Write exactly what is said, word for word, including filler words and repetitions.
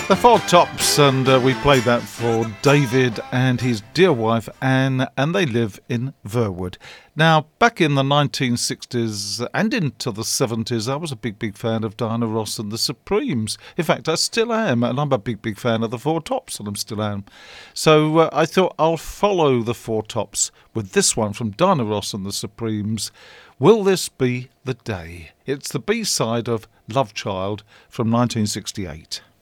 The Four Tops, and uh, we played that for David and his dear wife Anne, and they live in Verwood. Now, back in the nineteen sixties and into the seventies, I was a big, big fan of Diana Ross and the Supremes. In fact, I still am, and I'm a big, big fan of the Four Tops, and I still am. So uh, I thought I'll follow the Four Tops with this one from Diana Ross and the Supremes. Will This Be the Day? It's the B-side of Love Child from nineteen sixty-eight.